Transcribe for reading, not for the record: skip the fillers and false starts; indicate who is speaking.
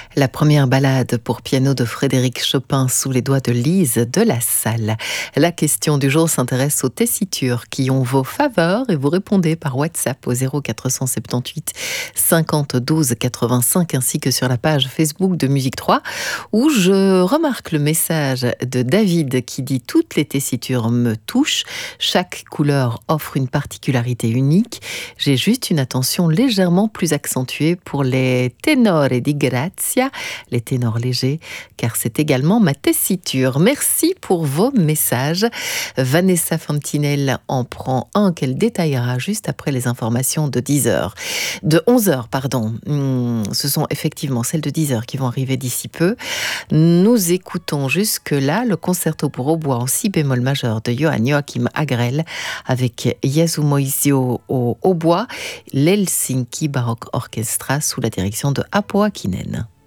Speaker 1: La première ballade pour piano de Frédéric Chopin sous les doigts de Lise de la Salle. La question du jour s'intéresse aux tessitures qui ont vos faveurs et vous répondez par WhatsApp au 0478 50 12 85 ainsi que sur la page Facebook de Musique 3 où je remarque le message de David qui dit « Toutes les tessitures me touchent, chaque couleur offre une particularité unique. J'ai juste une attention légèrement plus accentuée pour les tenore di grazia, les ténors légers, car c'est également ma tessiture. » Merci pour vos messages. Vanessa Fantinel en prend un qu'elle détaillera juste après les informations de 10h. De 11h, pardon. Ce sont effectivement celles de 10h qui vont arriver d'ici peu. Nous écoutons jusque-là le concerto pour hautbois en si bémol majeur de Johann Joachim Agrell avec Yasu Moisio au hautbois, l'Helsinki Baroque Orchestra sous la direction de Apo Akinen.